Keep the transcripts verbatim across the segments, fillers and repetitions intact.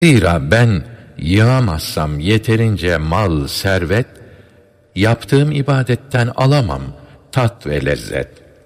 Zira ben yığamazsam yeterince mal, servet, yaptığım ibadetten alamam tat ve lezzet.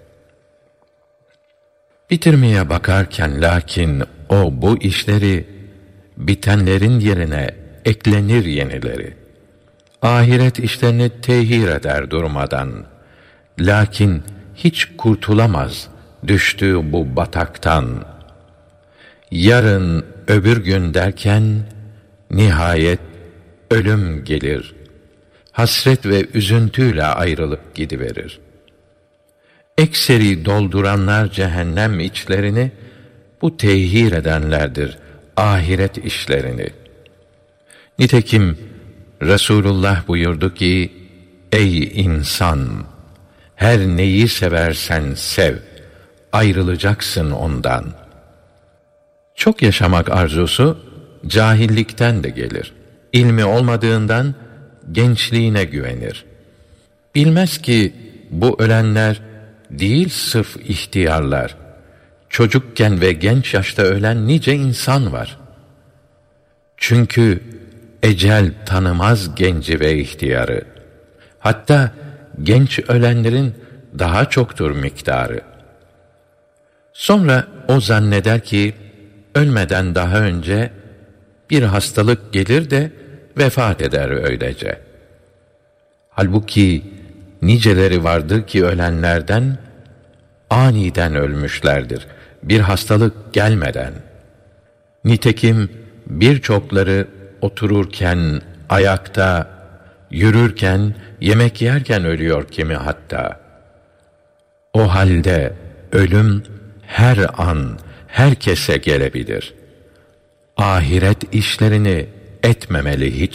Bitirmeye bakarken lakin o bu işleri, bitenlerin yerine eklenir yenileri. Ahiret işlerini tehir eder durmadan. Lakin hiç kurtulamaz düştüğü bu bataktan. Yarın öbür gün derken nihayet ölüm gelir. Hasret ve üzüntüyle ayrılıp gidiverir. Ekseri dolduranlar cehennem içlerini, bu tehir edenlerdir ahiret işlerini. Nitekim Resulullah buyurdu ki, ey insan! Her neyi seversen sev, ayrılacaksın ondan. Çok yaşamak arzusu, cahillikten de gelir. İlmi olmadığından, gençliğine güvenir. Bilmez ki, bu ölenler, değil sırf ihtiyarlar. Çocukken ve genç yaşta ölen nice insan var. Çünkü ecel tanımaz genci ve ihtiyarı. Hatta genç ölenlerin daha çoktur miktarı. Sonra o zanneder ki, ölmeden daha önce bir hastalık gelir de vefat eder öylece. Halbuki niceleri vardır ki ölenlerden aniden ölmüşlerdir, bir hastalık gelmeden. Nitekim birçokları otururken, ayakta, yürürken, yemek yerken ölüyor kimi hatta. O halde ölüm her an herkese gelebilir. Ahiret işlerini etmemeli hiç